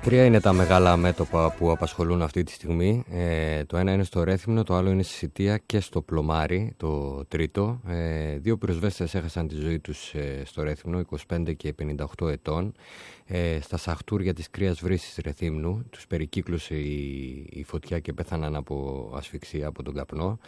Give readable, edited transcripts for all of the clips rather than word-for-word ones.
Τρία είναι τα μεγάλα μέτωπα που απασχολούν αυτή τη στιγμή. Το ένα είναι στο Ρέθυμνο, το άλλο είναι στη Σιτία και στο Πλωμάρι, το τρίτο. Δύο πυροσβέστες έχασαν τη ζωή τους στο Ρέθυμνο, 25 και 58 ετών. Στα σαχτούρια της Κρύας Βρύσης Ρεθύμνου τους περικύκλωσε η φωτιά και πέθαναν από ασφυξία, από τον καπνό.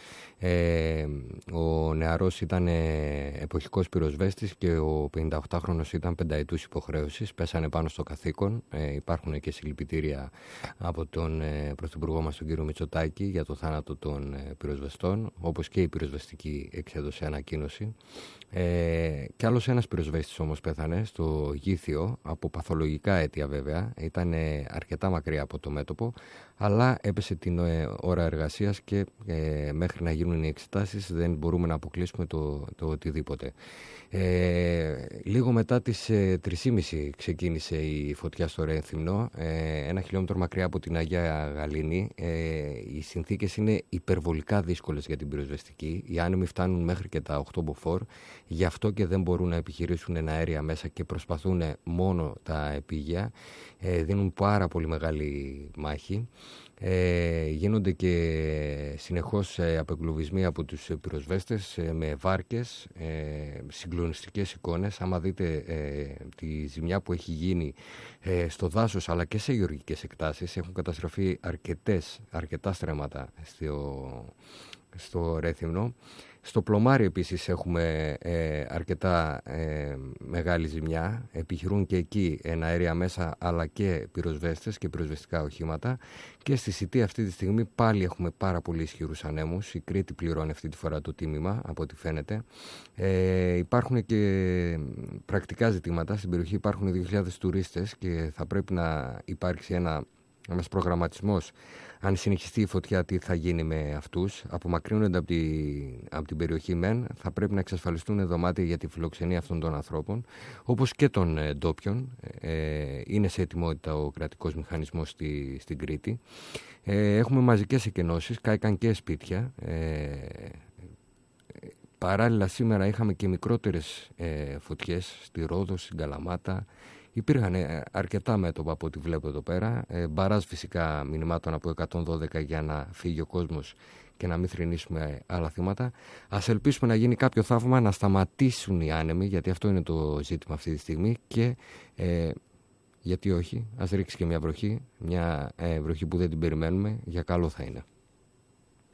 Ο νεαρός ήταν εποχικός πυροσβέστης και ο 58χρονος ήταν πενταετούς υποχρέωσης. Πέσανε πάνω στο καθήκον. Υπάρχουν και συλληπιτήρια από τον Πρωθυπουργό μας τον κύριο Μητσοτάκη για το θάνατο των πυροσβεστών, όπως και η πυροσβεστική εξέδωσε ανακοίνωση. Κι άλλος ένας πυροσβέστης όμως πέθανε στο Γήθιο, από παθολογικά αίτια βέβαια. Ήταν αρκετά μακριά από το μέτωπο, αλλά έπεσε την ώρα εργασίας και μέχρι να γίνουν οι εξετάσεις δεν μπορούμε να αποκλείσουμε το οτιδήποτε. Λίγο μετά τις 3.30 ξεκίνησε η φωτιά στο Ρέθυμνο, 1 χιλιόμετρο μακριά από την Αγία Γαλήνη. Οι συνθήκες είναι υπερβολικά δύσκολες για την πυροσβεστική. Οι άνεμοι φτάνουν μέχρι και τα 8 μποφόρ, γι' αυτό και δεν μπορούν να επιχειρήσουν αέρια μέσα και προσπαθούν μόνο τα επίγεια. Δίνουν πάρα πολύ μεγάλη μάχη. Γίνονται και συνεχώς απεγκλωβισμοί από τους πυροσβέστες με βάρκες, συγκλονιστικές εικόνες. Άμα δείτε τη ζημιά που έχει γίνει στο δάσος αλλά και σε γεωργικές εκτάσεις, έχουν καταστραφεί αρκετά στρέμματα στο Ρέθυμνο. Στο Πλωμάρι επίσης έχουμε αρκετά μεγάλη ζημιά. Επιχειρούν και εκεί εναέρια μέσα αλλά και πυροσβέστες και πυροσβεστικά οχήματα. Και στη Σιτία αυτή τη στιγμή πάλι έχουμε πάρα πολύ ισχυρούς ανέμους. Η Κρήτη πληρώνει αυτή τη φορά το τίμημα από ό,τι φαίνεται. Υπάρχουν και πρακτικά ζητήματα. Στην περιοχή υπάρχουν 2.000 τουρίστες και θα πρέπει να υπάρξει ένας προγραμματισμός. Αν συνεχιστεί η φωτιά, τι θα γίνει με αυτούς? Απομακρύνονται από την περιοχή μεν, θα πρέπει να εξασφαλιστούν δωμάτια για τη φιλοξενία αυτών των ανθρώπων, όπως και των ντόπιων. Είναι σε ετοιμότητα ο κρατικός μηχανισμός στην Κρήτη. Έχουμε μαζικές εκενώσεις, κάηκαν και σπίτια. Παράλληλα σήμερα είχαμε και μικρότερες φωτιές στη Ρόδο, στην Καλαμάτα. Υπήρχαν αρκετά μέτωπα από ό,τι βλέπω εδώ πέρα. Μπαράζ φυσικά μηνυμάτων από 112 για να φύγει ο κόσμος και να μην θρηνήσουμε άλλα θύματα. Ας ελπίσουμε να γίνει κάποιο θαύμα, να σταματήσουν οι άνεμοι, γιατί αυτό είναι το ζήτημα αυτή τη στιγμή. Και γιατί όχι, ας ρίξει και μια βροχή που δεν την περιμένουμε, για καλό θα είναι.